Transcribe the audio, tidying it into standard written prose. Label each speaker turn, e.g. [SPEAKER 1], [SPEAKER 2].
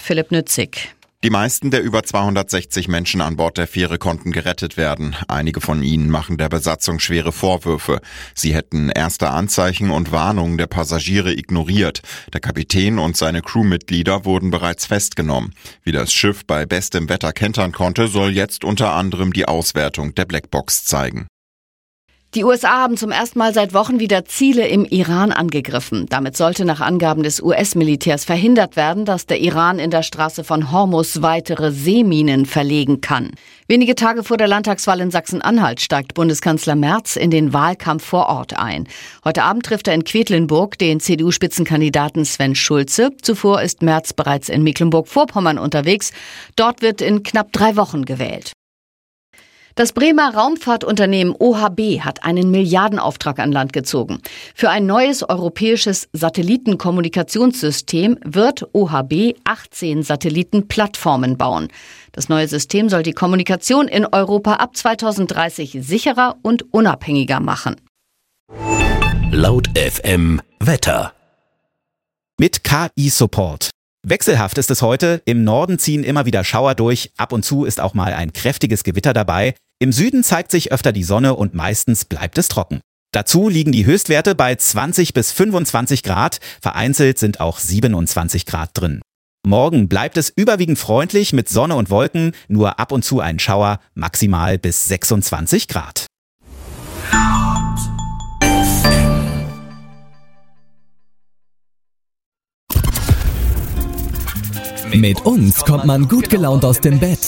[SPEAKER 1] Philipp Nützig.
[SPEAKER 2] Die meisten der über 260 Menschen an Bord der Fähre konnten gerettet werden. Einige von ihnen machen der Besatzung schwere Vorwürfe. Sie hätten erste Anzeichen und Warnungen der Passagiere ignoriert. Der Kapitän und seine Crewmitglieder wurden bereits festgenommen. Wie das Schiff bei bestem Wetter kentern konnte, soll jetzt unter anderem die Auswertung der Blackbox zeigen.
[SPEAKER 1] Die USA haben zum ersten Mal seit Wochen wieder Ziele im Iran angegriffen. Damit sollte nach Angaben des US-Militärs verhindert werden, dass der Iran in der Straße von Hormuz weitere Seeminen verlegen kann. Wenige Tage vor der Landtagswahl in Sachsen-Anhalt steigt Bundeskanzler Merz in den Wahlkampf vor Ort ein. Heute Abend trifft er in Quedlinburg den CDU-Spitzenkandidaten Sven Schulze. Zuvor ist Merz bereits in Mecklenburg-Vorpommern unterwegs. Dort wird in knapp 3 Wochen gewählt. Das Bremer Raumfahrtunternehmen OHB hat einen Milliardenauftrag an Land gezogen. Für ein neues europäisches Satellitenkommunikationssystem wird OHB 18 Satellitenplattformen bauen. Das neue System soll die Kommunikation in Europa ab 2030 sicherer und unabhängiger machen.
[SPEAKER 3] Laut FM Wetter.
[SPEAKER 4] Mit KI-Support. Wechselhaft ist es heute. Im Norden ziehen immer wieder Schauer durch. Ab und zu ist auch mal ein kräftiges Gewitter dabei. Im Süden zeigt sich öfter die Sonne und meistens bleibt es trocken. Dazu liegen die Höchstwerte bei 20 bis 25 Grad. Vereinzelt sind auch 27 Grad drin. Morgen bleibt es überwiegend freundlich mit Sonne und Wolken. Nur ab und zu ein Schauer, maximal bis 26 Grad.
[SPEAKER 3] Mit uns kommt man gut gelaunt aus dem Bett.